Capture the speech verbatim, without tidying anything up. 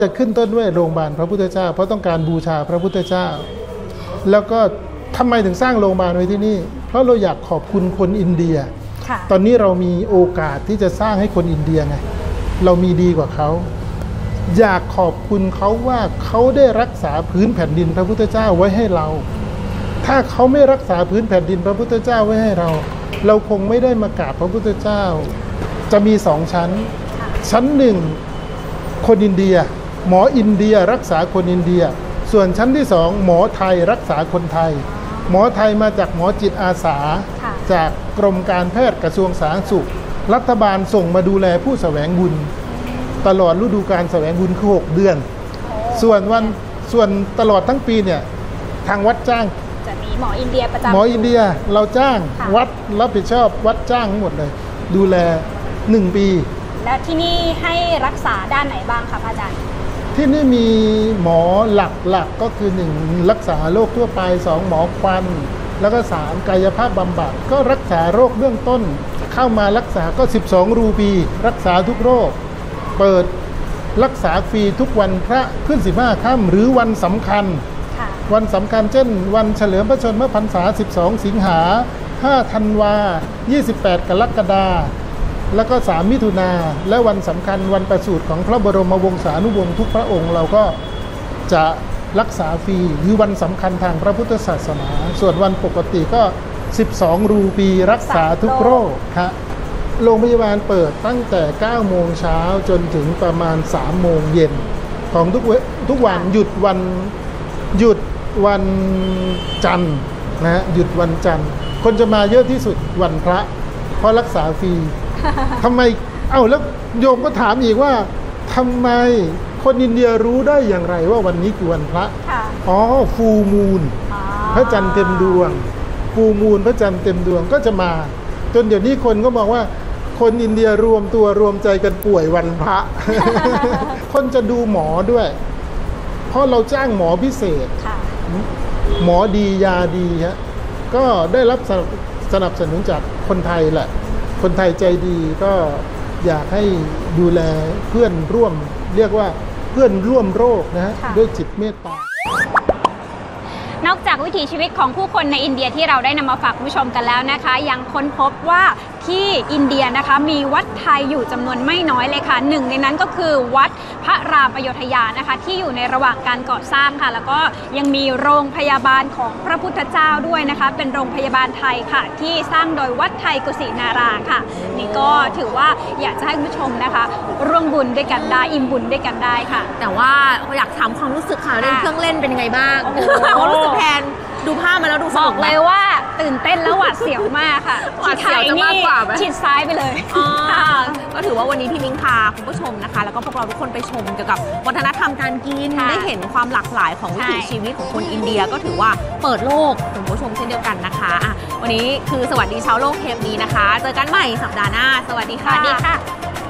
จะขึ้นต้นด้วยโรงพยาบาลพระพุทธเจ้าเพราะต้องการบูชาพระพุทธเจ้าแล้วก็ทำไมถึงสร้างโรงพยาบาลไว้ที่นี่เพราะเราอยากขอบคุณคนอินเดียตอนนี้เรามีโอกาสที่จะสร้างให้คนอินเดียไงเรามีดีกว่าเขาอยากขอบคุณเขาว่าเขาได้รักษาพื้นแผ่นดินพระพุทธเจ้าไว้ให้เราถ้าเขาไม่รักษาพื้นแผ่นดินพระพุทธเจ้าไว้ให้เราเราคงไม่ได้มากราบพระพุทธเจ้าจะมีสองชั้นชั้นหนึ่งคนอินเดียหมออินเดียรักษาคนอินเดียส่วนชั้นที่สองหมอไทยรักษาคนไทยหมอไทยมาจากหมอจิตอาสาจากกรมการแพทย์กระทรวงสาธารณสุขรัฐบาลส่งมาดูแลผู้แสวงบุญตลอดฤดูกาลแสวงบุญคือหกเดือนส่วนวันส่วนตลอดทั้งปีเนี่ยทางวัดจ้างจะมีหมออินเดียประจำหมออินเดียเราจ้างวัดรับผิดชอบวัดจ้างทั้งหมดเลยดูแลหนึ่งปีและที่นี่ให้รักษาด้านไหนบ้างคะอาจารย์ที่นี่มีหมอหลักๆ ก, ก็คือหนึ่งรักษาโรคทั่วไปสองหมอควันแล้วก็สามกายภาพบำบัดก็รักษาโรคเบื้องต้นเข้ามารักษาก็สิบสองรูปีรักษาทุกโรคเปิดรักษาฟรีทุกวันพระขึ้นสิบห้าค่ำหรือวันสำคัญวันสำคัญเช่นวันเฉลิมพระชนมพรรษาสิบสองสิงหาห้าธันวายี่สิบแปดกรกฎาแล้วก็สามมิถุนาและวันสำคัญวันประสูติของพระบรมวงศานุวงศ์ทุกพระองค์เราก็จะรักษาฟรีหรือวันสำคัญทางพระพุทธศาสนาส่วนวันปกติก็สิบสองรูปีรักษาทุกโรคครับโรงพยาบาลเปิดตั้งแต่เก้าโมงเช้าจนถึงประมาณสามโมงเย็นของทุกทุกวันหยุดวันหยุดวันจันทร์นะฮะหยุดวันจันทร์คนจะมาเยอะที่สุดวันพระเพราะรักษาฟรีทำไมเอ้าแล้วโยมก็ถามอีกว่าทำไมคนอินเดียรู้ได้อย่างไรว่าวันนี้คือวันพระอ๋อฟูมูลพระจันทร์เต็มดวงฟูมูลพระจันทร์เต็มดวงก็จะมาจนเดี๋ยวนี้คนก็บอกว่าคนอินเดียรวมตัวรวมใจกันป่วยวันพระ คนจะดูหมอด้วยเพราะเราจ้างหมอพิเศษหมอดียาดีฮะก็ได้รับสนับสนุนจากคนไทยแหละคนไทยใจดีก็อยากให้ดูแลเพื่อนร่วมเรียกว่าเพื่อนร่วมโรคนะฮะด้วยจิตเมตตานอกจากวิถีชีวิตของผู้คนในอินเดียที่เราได้นำมาฝากผู้ชมกันแล้วนะคะยังค้นพบว่าที่อินเดียนะคะมีวัดไทยอยู่จำนวนไม่น้อยเลยค่ะหนึ่งในนั้นก็คือวัดพระรามอโยธยานะคะที่อยู่ในระหว่างการก่อสร้างค่ะแล้วก็ยังมีโรงพยาบาลของพระพุทธเจ้าด้วยนะคะเป็นโรงพยาบาลไทยค่ะที่สร้างโดยวัดไทยกุสินาราค่ะนี่ก็ถือว่าอยากจะให้ผู้ชมนะคะร่วมบุญด้วยกันได้อิ่มบุญด้วยกันได้ค่ะแต่ว่าอยากถามความรู้สึกค่ะเรื่องเครื่องเล่นเป็นยังไงบ้างความรู้สึกแทนดูภาพมาแล้วดูบอกเลยว่าตื่นเต้นแล้วหวาดเสียวมากค่ะที่ไทยนี่ชิดซ้ายไปเลยก็ถือว่าวันนี้พี่มิ้งพาคุณผู้ชมนะคะแล้วก็พวกเราทุกคนไปชมเกี่ยวกับวัฒนธรรมการกินได้เห็นความหลากหลายของวิถีชีวิตของคนอินเดียก็ถือว่าเปิดโลกคุณผู้ชมเช่นเดียวกันนะคะวันนี้คือสวัสดีชาวโลกเทปนี้นะคะเจอกันใหม่สัปดาห์หน้าสวัสดีค่ะสวัสดีค่ะ